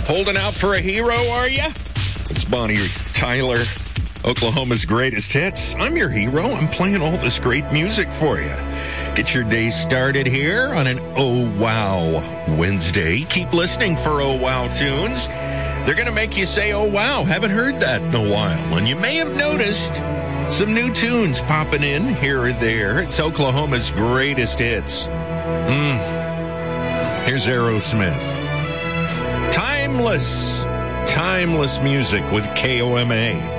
Holding out for a hero, are you? It's Bonnie Tyler, Oklahoma's greatest hits. I'm your hero. I'm playing all this great music for you. Get your day started here on an Oh Wow Wednesday. Keep listening for Oh Wow tunes. They're going to make you say, oh wow, haven't heard that in a while. And you may have noticed some new tunes popping in here or there. It's Oklahoma's greatest hits. Here's Aerosmith. Timeless music with KOMA.